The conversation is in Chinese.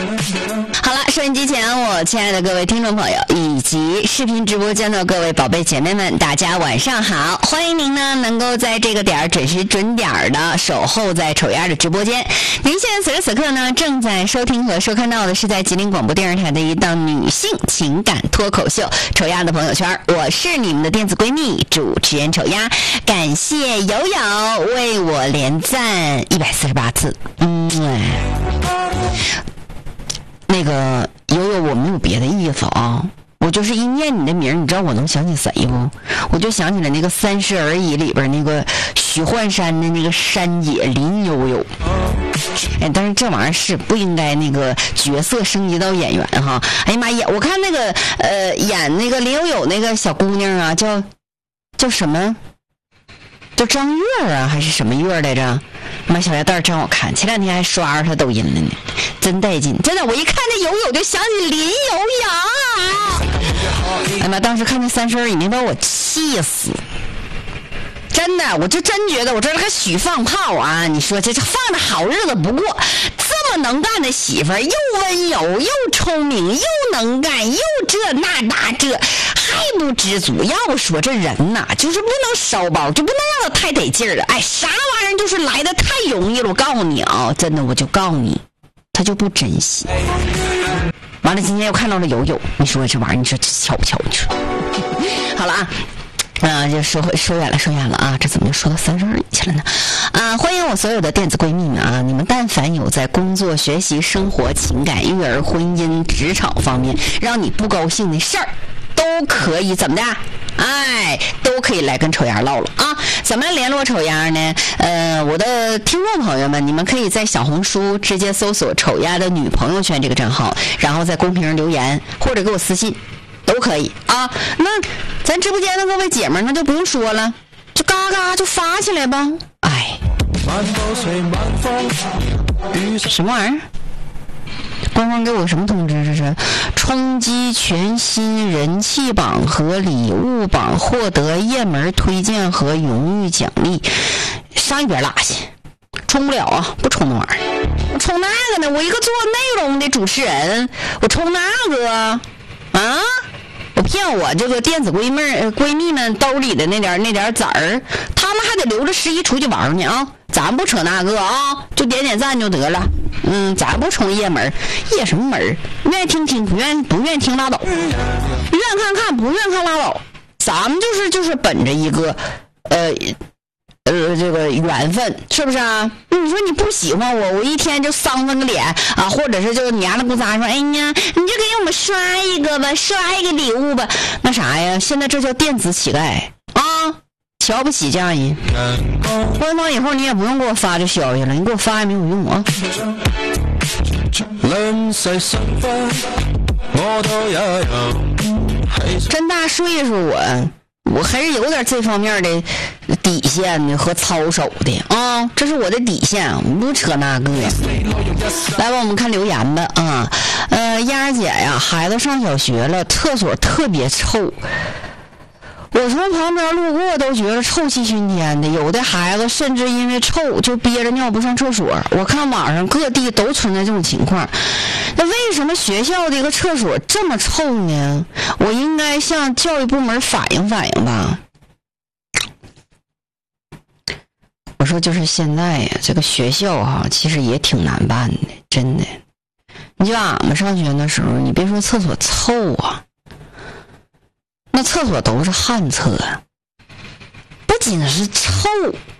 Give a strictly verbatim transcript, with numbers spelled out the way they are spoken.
好了，收音机前我亲爱的各位听众朋友以及视频直播间的各位宝贝姐妹们，大家晚上好，欢迎您呢能够在这个点儿准时准点儿的守候在丑丫的直播间。您现在此时此刻呢正在收听和收看到的是在吉林广播电视台的一档女性情感脱口秀丑丫的朋友圈，我是你们的电子闺蜜主持人丑丫，感谢友友为我连赞一百四十八次。嗯，那个友友，我没有别的意思啊，我就是一念你的名，你知道我能想起谁不？我就想起了那个《三十而已》里边那个许幻山的那个山姐林悠悠。哎，但是这玩意儿是不应该那个角色升级到演员哈。哎呀妈呀，我看那个呃演那个林悠悠那个小姑娘啊，叫叫什么？叫张月啊，还是什么月来着？妈，小丫蛋真好看，前两天还刷着她抖音了呢，真带劲！真的，我一看这友友就想起林有阳。哎妈，当时看那三十而已，没把我气死。真的，我就真觉得我这个许放炮啊！你说这这放的好日子不过，这么能干的媳妇儿，又温柔又聪明又能干又这那那这，还不知足。要不说这人呐，就是不能烧包，就不能让他太得劲儿了。哎，啥玩意儿就是来的太容易了。我告诉你啊，真的，我就告诉你，他就不珍惜。完了，今天又看到了友友，你说这玩意儿，你说巧不巧？你说好了啊。啊，就说说远了，说远了啊！这怎么就说到三十而已去了呢？啊，欢迎我所有的电子闺蜜们啊！你们但凡有在工作、学习、生活、情感、育儿、婚姻、职场方面让你不高兴的事儿，都可以怎么的？哎，都可以来跟丑丫唠了啊！怎么联络丑丫呢？呃，我的听众朋友们，你们可以在小红书直接搜索“丑丫的女朋友圈”这个账号，然后在公屏上留言或者给我私信。都可以啊，那咱直播间的各位姐们儿那就不用说了，就嘎嘎就发起来吧。哎，什么玩意儿？官方给我什么通知？这是冲击全新人气榜和礼物榜，获得热门推荐和荣誉奖励。上一边拉去，冲不了啊，不冲那玩意儿。我冲那个呢？我一个做内容的主持人，我冲那个啊？我骗我这个电子闺蜜闺蜜们兜里的那点那点子儿，他们还得留着十一出去玩呢啊！咱不扯那个啊，就点点赞就得了。嗯，咱不冲夜门，夜什么门？愿意听听，不愿不愿意听拉倒，愿看看，不愿看拉倒。咱们就是就是本着一个呃呃这个缘分，是不是啊？你说你不喜欢我，我一天就丧丧个脸啊，或者是就你丫的不咋说，哎呀，你就给我们刷一个吧，刷一个礼物吧，那啥呀？现在这叫电子乞丐啊，瞧不起家人。官方以后你也不用给我发这消息了，你给我发也没有用啊。真大岁数我。我还是有点这方面的底线的和操守的啊，这是我的底线，我不扯那个呀。来吧，我们看留言吧啊，呃，丫姐呀，孩子上小学了，厕所特别臭，我从旁边路过都觉得臭气熏天的，有的孩子甚至因为臭就憋着尿不上厕所。我看网上各地都存在这种情况，那为什么学校的一个厕所这么臭呢？我应该向教育部门反映反映吧。我说就是现在呀，这个学校哈、啊，其实也挺难办的，真的。你就俺们上学的时候，你别说厕所臭啊，那厕所都是旱厕，不仅是臭，